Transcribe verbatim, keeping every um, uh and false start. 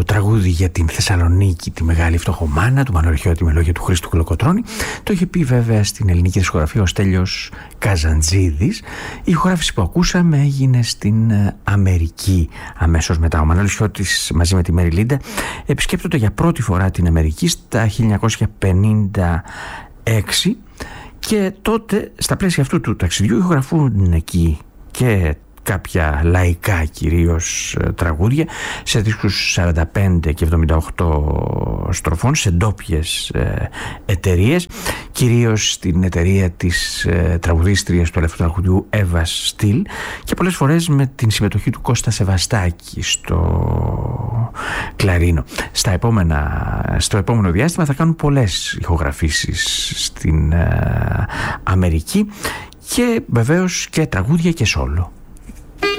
τραγούδι για την Θεσσαλονίκη, τη μεγάλη φτωχομάνα του Μανωλιώτη με λόγια του Χρήστου Κολοκοτρώνη. Το είχε πει βέβαια στην ελληνική δισκογραφία ο Στέλιος Καζαντζίδης. Η ηχογράφηση που ακούσαμε έγινε στην Αμερική αμέσως μετά. Ο Μανωλιώτης μαζί με τη Μέρι Λίντα επισκέπτονται για πρώτη φορά την Αμερική στα χίλια εννιακόσια πενήντα έξι και τότε στα πλαίσια αυτού του ταξιδιού ηχογραφούν εκεί και κάποια λαϊκά κυρίως τραγούδια σε δίσκους σαράντα πέντε και εβδομήντα οκτώ στροφών σε ντόπιες ε, εταιρείες, κυρίως στην εταιρεία της ε, τραγουδίστριας του ελεύθερου τραγουδιού Εύα Στυλ και πολλές φορές με την συμμετοχή του Κώστα Σεβαστάκη στο κλαρίνο. Στα επόμενα, στο επόμενο διάστημα θα κάνουν πολλές ηχογραφήσεις στην ε, Αμερική και βεβαίως και τραγούδια και σόλο.